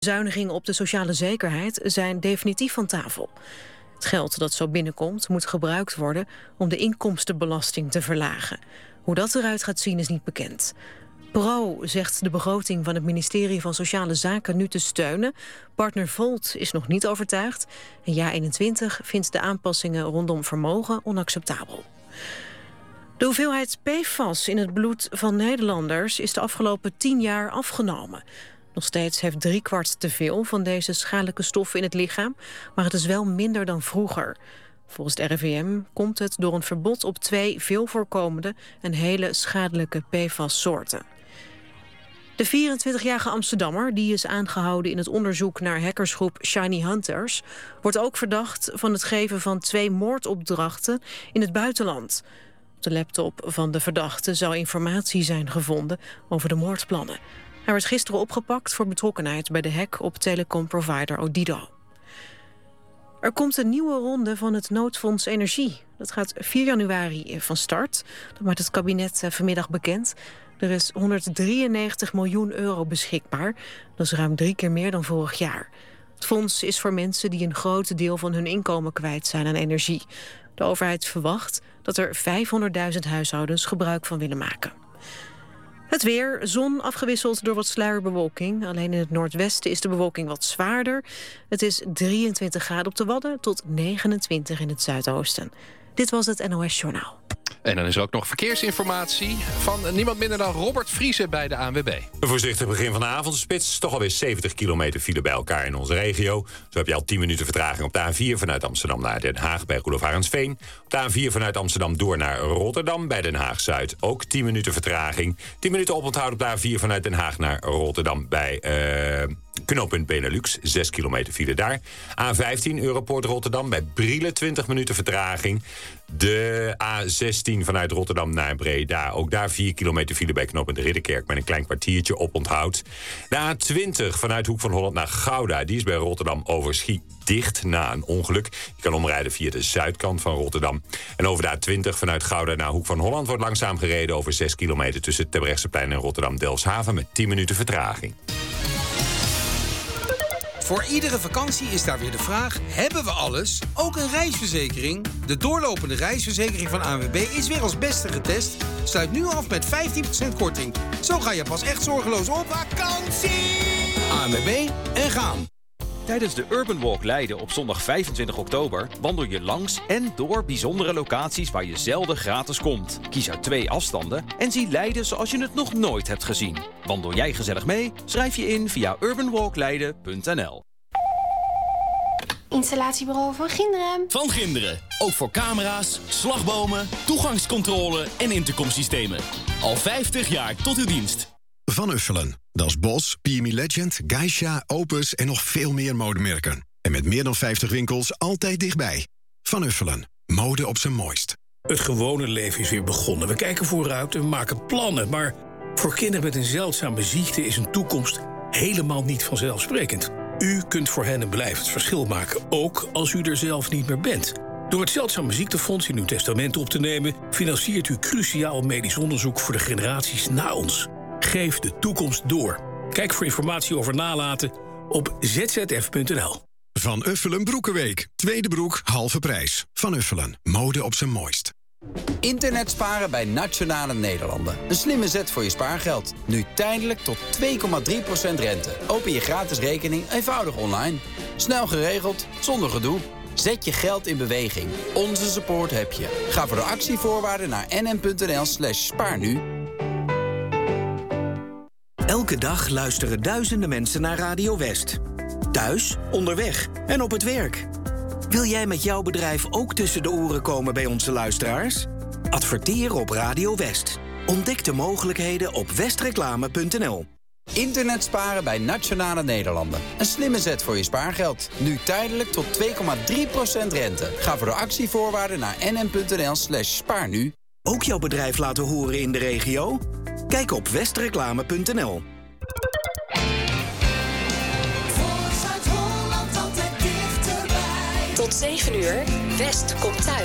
Bezuinigingen op de sociale zekerheid zijn definitief van tafel. Het geld dat zo binnenkomt moet gebruikt worden om de inkomstenbelasting te verlagen. Hoe dat eruit gaat zien is niet bekend. Pro zegt de begroting van het ministerie van Sociale Zaken nu te steunen. Partner Volt is nog niet overtuigd. En JA21 vindt de aanpassingen rondom vermogen onacceptabel. De hoeveelheid PFAS in het bloed van Nederlanders is de afgelopen 10 jaar afgenomen. Nog steeds heeft 3/4 te veel van deze schadelijke stoffen in het lichaam, maar het is wel minder dan vroeger. Volgens het RIVM komt het door een verbod op 2 veel voorkomende en hele schadelijke PFAS-soorten. De 24-jarige Amsterdammer, die is aangehouden in het onderzoek naar hackersgroep Shiny Hunters, wordt ook verdacht van het geven van 2 moordopdrachten in het buitenland. Op de laptop van de verdachte zou informatie zijn gevonden over de moordplannen. Hij werd gisteren opgepakt voor betrokkenheid bij de hack op telecomprovider Odido. Er komt een nieuwe ronde van het noodfonds Energie. Dat gaat 4 januari van start. Dat maakt het kabinet vanmiddag bekend. Er is 193 miljoen euro beschikbaar. Dat is ruim 3 keer meer dan vorig jaar. Het fonds is voor mensen die een groot deel van hun inkomen kwijt zijn aan energie. De overheid verwacht dat er 500.000 huishoudens gebruik van willen maken. Het weer, zon afgewisseld door wat sluierbewolking. Alleen in het noordwesten is de bewolking wat zwaarder. Het is 23 graden op de Wadden tot 29 in het zuidoosten. Dit was het NOS Journaal. En dan is er ook nog verkeersinformatie van niemand minder dan Robert Vriesen bij de ANWB. Een voorzichtig begin van de avondspits. Toch alweer 70 kilometer file bij elkaar in onze regio. Zo heb je al 10 minuten vertraging op de A4 vanuit Amsterdam naar Den Haag bij Roelof Arendsveen. Op de A4 vanuit Amsterdam door naar Rotterdam bij Den Haag-Zuid. Ook 10 minuten vertraging. 10 minuten oponthoud op de A4 vanuit Den Haag naar Rotterdam bij knooppunt Benelux. 6 kilometer file daar. A15 Europoort Rotterdam bij Brielen 20 minuten vertraging. De A16 vanuit Rotterdam naar Breda. Ook daar 4 kilometer file bij knooppunt Ridderkerk met een klein kwartiertje oponthoud. De A20 vanuit Hoek van Holland naar Gouda. Die is bij Rotterdam Overschie dicht na een ongeluk. Je kan omrijden via de zuidkant van Rotterdam. En over de A20 vanuit Gouda naar Hoek van Holland wordt langzaam gereden over 6 kilometer tussen Terbrechtseplein en Rotterdam-Delfshaven met 10 minuten vertraging. Voor iedere vakantie is daar weer de vraag: hebben we alles? Ook een reisverzekering? De doorlopende reisverzekering van ANWB is weer als beste getest. Sluit nu af met 15% korting. Zo ga je pas echt zorgeloos op vakantie. ANWB en gaan. Tijdens de Urban Walk Leiden op zondag 25 oktober... wandel je langs en door bijzondere locaties waar je zelden gratis komt. Kies uit 2 afstanden en zie Leiden zoals je het nog nooit hebt gezien. Wandel jij gezellig mee? Schrijf je in via urbanwalkleiden.nl. Installatiebureau Van Ginderen. Van Ginderen. Ook voor camera's, slagbomen, toegangscontrole en intercomsystemen. Al 50 jaar tot uw dienst. Van Uffelen. Dat is Bos, PME Legend, Geisha, Opus en nog veel meer modemerken. En met meer dan 50 winkels altijd dichtbij. Van Uffelen. Mode op zijn mooist. Het gewone leven is weer begonnen. We kijken vooruit en we maken plannen. Maar voor kinderen met een zeldzame ziekte is een toekomst helemaal niet vanzelfsprekend. U kunt voor hen een blijvend verschil maken, ook als u er zelf niet meer bent. Door het Zeldzame Ziektefonds in uw testament op te nemen, financiert u cruciaal medisch onderzoek voor de generaties na ons. Geef de toekomst door. Kijk voor informatie over nalaten op zzf.nl. Van Uffelen Broekenweek. Tweede broek, halve prijs. Van Uffelen. Mode op zijn mooist. Internet sparen bij Nationale Nederlanden. Een slimme zet voor je spaargeld. Nu tijdelijk tot 2,3% rente. Open je gratis rekening eenvoudig online. Snel geregeld, zonder gedoe. Zet je geld in beweging. Onze support heb je. Ga voor de actievoorwaarden naar nm.nl/spaarnu. Elke dag luisteren duizenden mensen naar Radio West. Thuis, onderweg en op het werk. Wil jij met jouw bedrijf ook tussen de oren komen bij onze luisteraars? Adverteer op Radio West. Ontdek de mogelijkheden op westreclame.nl. Internet sparen bij Nationale Nederlanden. Een slimme zet voor je spaargeld. Nu tijdelijk tot 2,3% rente. Ga voor de actievoorwaarden naar nm.nl/spaarnu. Ook jouw bedrijf laten horen in de regio? Kijk op westreclame.nl. Tot 7 uur, West komt thuis.